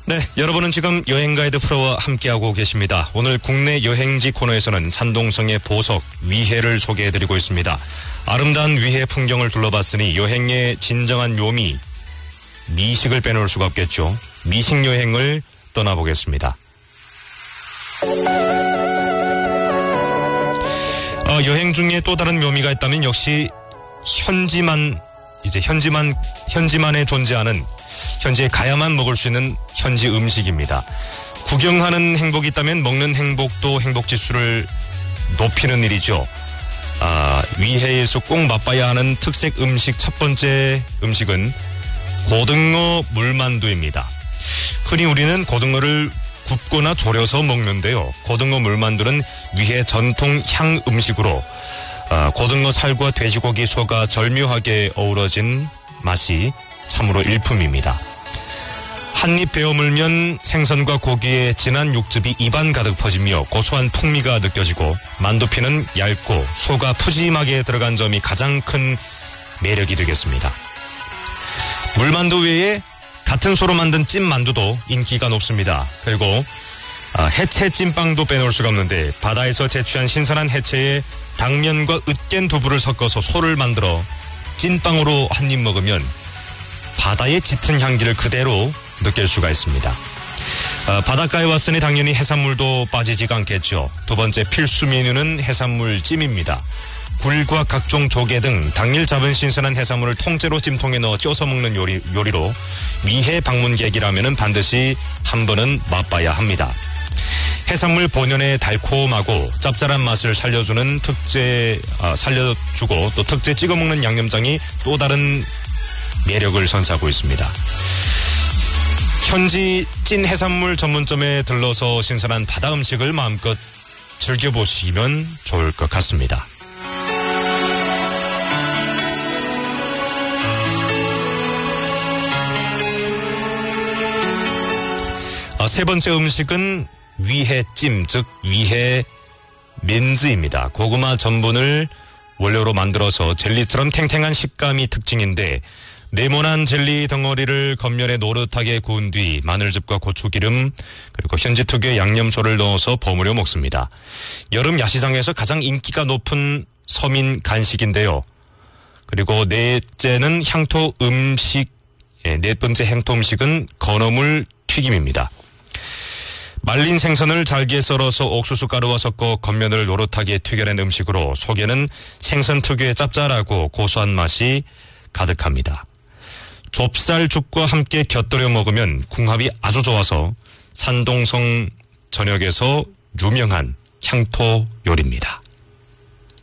네, 여러분은 지금 여행가이드 프로와 함께하고 계십니다. 오늘 국내 여행지 코너에서는 산동성의 보석, 위해를 소개해드리고 있습니다. 아름다운 위해 풍경을 둘러봤으니 여행의 진정한 묘미, 미식을 빼놓을 수가 없겠죠. 미식 여행을 떠나보겠습니다. 여행 중에 또 다른 묘미가 있다면 역시 현지만에 존재하는, 현지에 가야만 먹을 수 있는 현지 음식입니다. 구경하는 행복이 있다면 먹는 행복도 행복지수를 높이는 일이죠. 위해에서 꼭 맛봐야 하는 특색 음식 첫 번째 음식은 고등어 물만두입니다. 흔히 우리는 고등어를 굽거나 졸여서 먹는데요. 고등어 물만두는 위해 전통 향 음식으로 고등어 살과 돼지고기, 소가 절묘하게 어우러진 맛이 참으로 일품입니다. 한입 베어 물면 생선과 고기의 진한 육즙이 입안 가득 퍼지며 고소한 풍미가 느껴지고 만두피는 얇고 소가 푸짐하게 들어간 점이 가장 큰 매력이 되겠습니다. 물만두 외에 같은 소로 만든 찐만두도 인기가 높습니다. 그리고 해체 찐빵도 빼놓을 수가 없는데 바다에서 채취한 신선한 해체에 당면과 으깬 두부를 섞어서 소를 만들어 찐빵으로 한 입 먹으면 바다의 짙은 향기를 그대로 느낄 수가 있습니다. 바닷가에 왔으니 당연히 해산물도 빠지지가 않겠죠. 두 번째 필수 메뉴는 해산물 찜입니다. 굴과 각종 조개 등 당일 잡은 신선한 해산물을 통째로 찜통에 넣어 쪄서 먹는 요리로 위해 방문객이라면 반드시 한 번은 맛봐야 합니다. 해산물 본연의 달콤하고 짭짤한 맛을 살려주고 또 특제 찍어 먹는 양념장이 또 다른 매력을 선사하고 있습니다. 현지 찐 해산물 전문점에 들러서 신선한 바다 음식을 마음껏 즐겨보시면 좋을 것 같습니다. 세 번째 음식은 위해찜, 즉 위해 멘즈입니다. 고구마 전분을 원료로 만들어서 젤리처럼 탱탱한 식감이 특징인데 네모난 젤리 덩어리를 겉면에 노릇하게 구운 뒤 마늘즙과 고추기름 그리고 현지 특유의 양념소를 넣어서 버무려 먹습니다. 여름 야시장에서 가장 인기가 높은 서민 간식인데요. 그리고 네 번째 향토 음식은 건어물 튀김입니다. 말린 생선을 잘게 썰어서 옥수수 가루와 섞어 겉면을 노릇하게 튀겨낸 음식으로 속에는 생선 특유의 짭짤하고 고소한 맛이 가득합니다. 좁쌀죽과 함께 곁들여 먹으면 궁합이 아주 좋아서 산동성 전역에서 유명한 향토 요리입니다.